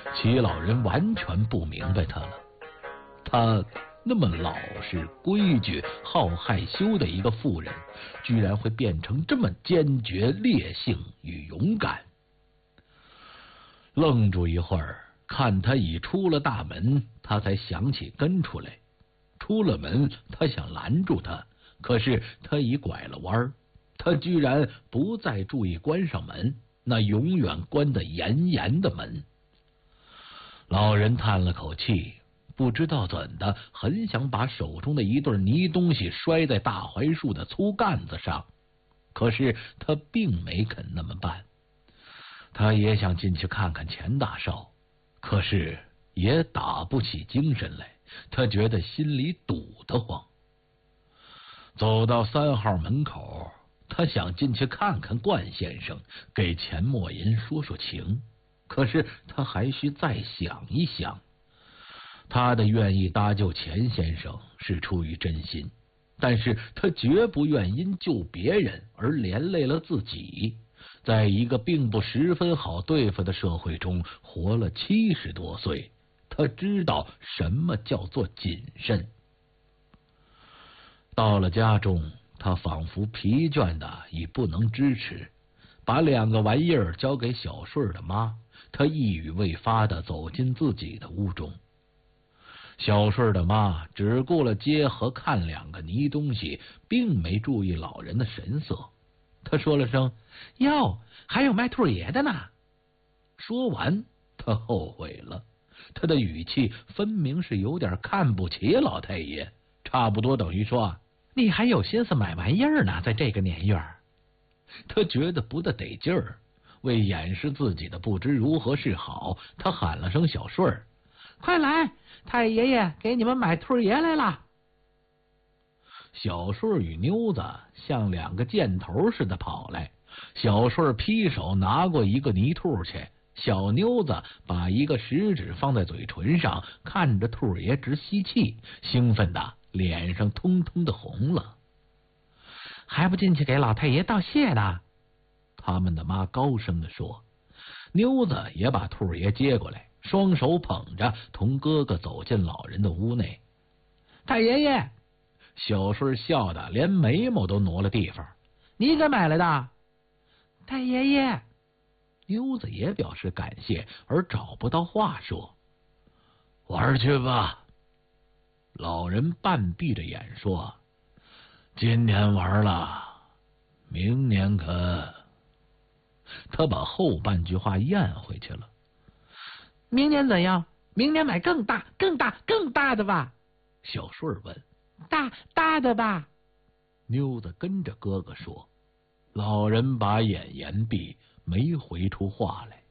齐老人完全不明白他了，他那么老实、规矩、好害羞的一个妇人，居然会变成这么坚决、烈性与勇敢。愣住一会儿，看他已出了大门，他才想起跟出来。出了门，他想拦住他，可是他已拐了弯儿，他居然不再注意关上门，那永远关得严严的门。老人叹了口气，不知道怎的，很想把手中的一对泥东西摔在大槐树的粗干子上，可是他并没肯那么办。他也想进去看看钱大少，可是也打不起精神来，他觉得心里堵得慌。走到3号门口，他想进去看看冠先生，给钱默吟说说情，可是他还需再想一想。他的愿意搭救钱先生是出于真心，但是他绝不愿因救别人而连累了自己。在一个并不十分好对付的社会中活了70多岁，他知道什么叫做谨慎。到了家中，他仿佛疲倦的已不能支持，把2个玩意儿交给小顺的妈，他一语未发的走进自己的屋中。小顺的妈只顾了接和看2个泥东西，并没注意老人的神色。他说了声哟，还有卖兔爷的呢。说完他后悔了，他的语气分明是有点看不起老太爷，差不多等于说你还有心思买玩意儿呢，在这个年月。他觉得不大得劲儿，为掩饰自己的不知如何是好，他喊了声小顺儿，快来，太爷爷给你们买兔爷来了。小顺与妞子像2个箭头似的跑来，小顺劈手拿过一个泥兔去，小妞子把一个食指放在嘴唇上，看着兔爷直吸气，兴奋的脸上通通的红了。还不进去给老太爷道谢呢？他们的妈高声的说。妞子也把兔爷接过来，双手捧着，同哥哥走进老人的屋内。太爷爷，小顺笑得连眉毛都挪了地方，你给买来的？太爷爷，妞子也表示感谢，而找不到话说。玩去吧。老人半闭着眼说，今年玩了，明年可……他把后半句话咽回去了。明年怎样？明年买更大、更大、更大的吧？小顺问。大的吧？妞子跟着哥哥说。老人把眼严闭，没回出话来。